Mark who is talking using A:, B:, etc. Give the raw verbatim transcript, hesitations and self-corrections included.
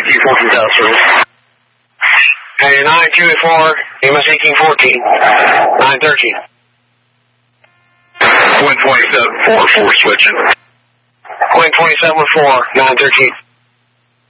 A: two fourteen thousand.
B: Hey, nine two eight four, M S eighteen fourteen, nine thirteen.
A: Wind twenty-seven, four, four switching.
B: Wind twenty-seven with four, nine thirteen.